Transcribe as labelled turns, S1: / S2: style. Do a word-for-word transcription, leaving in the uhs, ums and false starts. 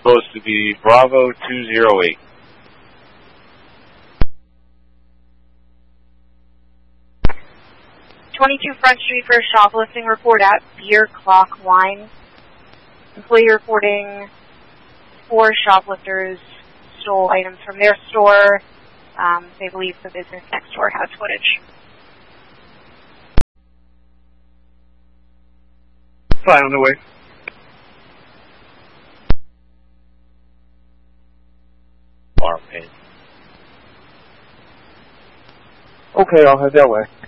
S1: Supposed to be Bravo two zero eight.
S2: twenty-two Front Street for a shoplifting report at Beer Clock Wine. Employee reporting four shoplifters stole items from their store. Um, they believe the business next door has footage.
S3: Fine, on the way.
S1: Farm pin.
S3: Okay, I'll head that way.